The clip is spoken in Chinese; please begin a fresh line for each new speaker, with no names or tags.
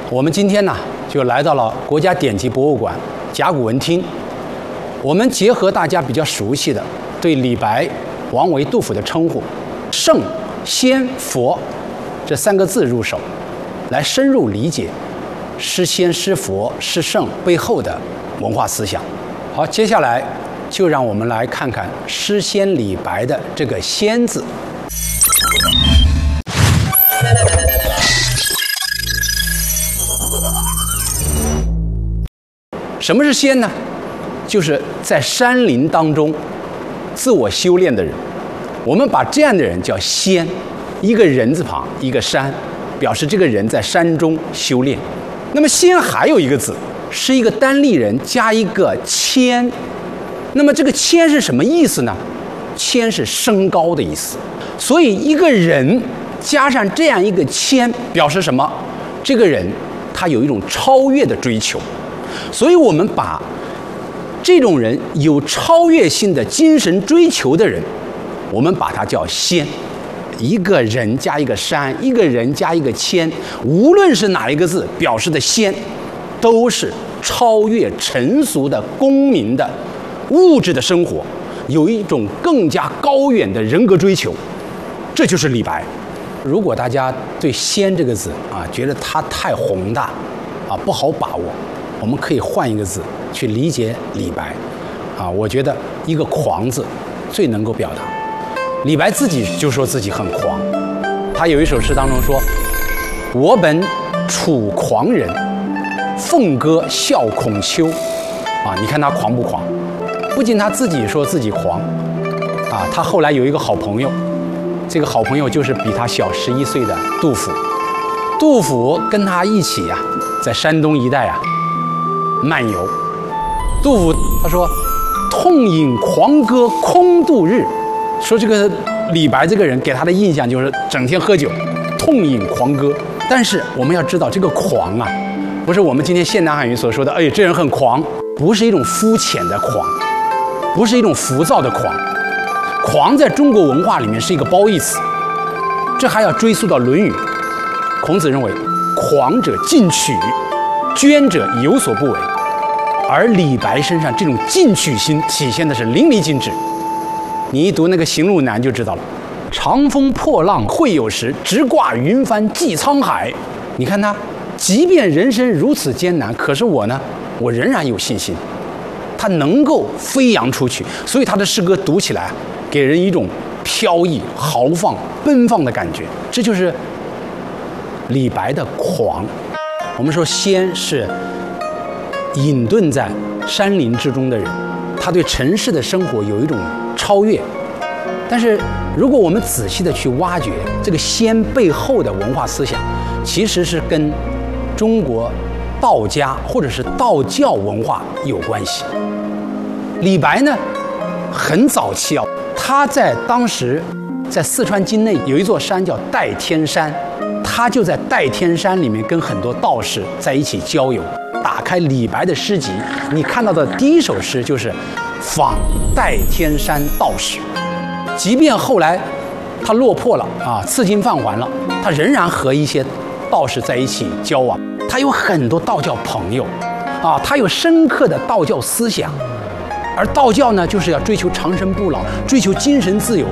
我们今天呢，就来到了国家典籍博物馆甲骨文厅。我们结合大家比较熟悉的对李白、王维、杜甫的称呼“圣、仙、佛”这3个字入手，来深入理解诗仙、诗佛、诗圣背后的文化思想。好，接下来就让我们来看看诗仙李白的这个“仙”字。什么是仙呢？就是在山林当中自我修炼的人。我们把这样的人叫仙，一个人字旁，一个山，表示这个人在山中修炼。那么仙还有一个字，是一个单立人加一个谦。那么这个谦是什么意思呢？谦是升高的意思。所以一个人加上这样一个谦，表示什么？这个人他有一种超越的追求。所以我们把这种人有超越性的精神追求的人，我们把他叫仙。一个人加一个山，一个人加一个谦，无论是哪一个字表示的仙，都是超越尘俗的公民的物质的生活，有一种更加高远的人格追求。这就是李白。如果大家对仙这个字觉得它太宏大不好把握，我们可以换一个字去理解李白我觉得一个狂字最能够表达。李白自己就说自己很狂，他有一首诗当中说：“我本楚狂人，凤歌笑孔丘。”你看他狂不狂？不仅他自己说自己狂他后来有一个好朋友，这个好朋友就是比他小11岁的杜甫。杜甫跟他一起在山东一带漫游。杜甫他说：“痛饮狂歌空度日。”说这个李白这个人给他的印象就是整天喝酒，痛饮狂歌。但是我们要知道，这个狂不是我们今天现代汉语所说的“这人很狂”，不是一种肤浅的狂，不是一种浮躁的狂。狂在中国文化里面是一个褒义词，这还要追溯到《论语》。孔子认为，狂者进取，捐者有所不为。而李白身上这种进取心体现的是淋漓尽致。你一读那个《行路难》就知道了。长风破浪会有时，直挂云帆济沧海。你看他，即便人生如此艰难，可是我仍然有信心，他能够飞扬出去。所以他的诗歌读起来给人一种飘逸、豪放、奔放的感觉。这就是李白的狂。我们说仙是隐遁在山林之中的人，他对尘世的生活有一种超越。但是如果我们仔细的去挖掘这个仙背后的文化思想，其实是跟中国道家或者是道教文化有关系。李白很早期他在当时在四川境内有一座山叫代天山，他就在代天山里面跟很多道士在一起交友。打开李白的诗集，你看到的第一首诗就是访代天山道士。即便后来他落魄了赐金放还了，他仍然和一些道士在一起交往。他有很多道教朋友他有深刻的道教思想。而道教就是要追求长生不老，追求精神自由。